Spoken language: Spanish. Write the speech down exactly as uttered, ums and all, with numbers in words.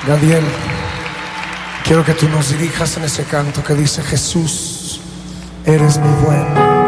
Gadiel, quiero que tú nos dirijas en ese canto que dice: Jesús, eres mi buen